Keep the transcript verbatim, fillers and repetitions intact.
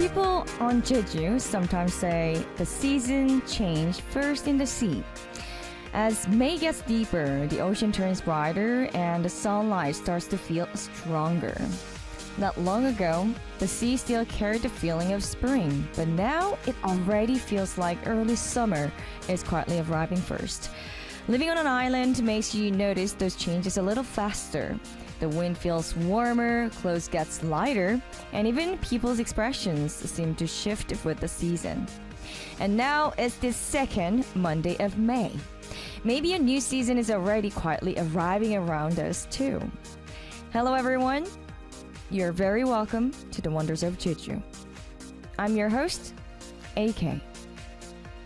People on Jeju sometimes say the season changed first in the sea. As May gets deeper, the ocean turns brighter and the sunlight starts to feel stronger. Not long ago, the sea still carried the feeling of spring, but now it already feels like early summer is quietly arriving first. Living on an island makes you notice those changes a little faster. The wind feels warmer, clothes gets lighter, and even people's expressions seem to shift with the season. And now it's the second Monday of May. Maybe a new season is already quietly arriving around us too. Hello everyone. You're very welcome to the Wonders of Jeju. I'm your host, A K.